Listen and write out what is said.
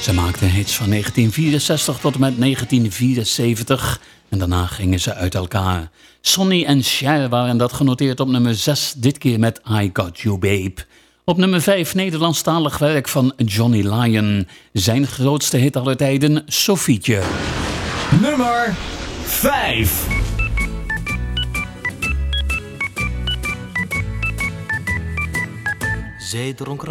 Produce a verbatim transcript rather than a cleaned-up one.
Ze maakten hits van negentien vierenzestig tot en met negentien vierenzeventig en daarna gingen ze uit elkaar. Sonny en Cher waren dat genoteerd op nummer zes, dit keer met I Got You Babe. Op nummer vijf Nederlandstalig werk van Johnny Lyon. Zijn grootste hit aller tijden, Sofietje. Nummer vijf. Zij dronk